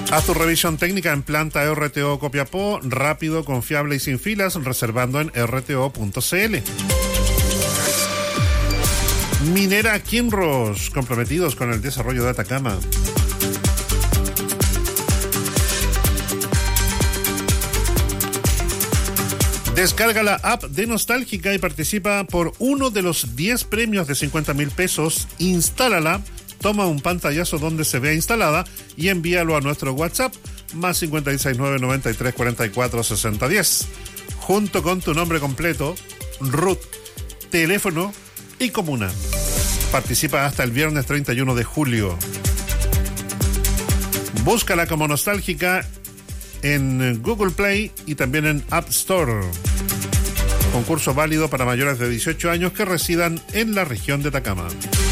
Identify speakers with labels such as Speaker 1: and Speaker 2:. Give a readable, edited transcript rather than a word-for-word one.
Speaker 1: Haz tu revisión técnica en planta RTO Copiapó, rápido, confiable y sin filas, reservando en rto.cl. Minera Kinross, comprometidos con el desarrollo de Atacama. Descarga la app de Nostálgica y participa por uno de los 10 premios de 50.000 pesos. Instálala, toma un pantallazo donde se vea instalada y envíalo a nuestro WhatsApp más 569 93 44 60 10, junto con tu nombre completo, RUT, teléfono y comuna. Participa hasta el viernes 31 de julio. Búscala como Nostálgica en Google Play y también en App Store. Concurso válido para mayores de 18 años que residan en la región de Atacama.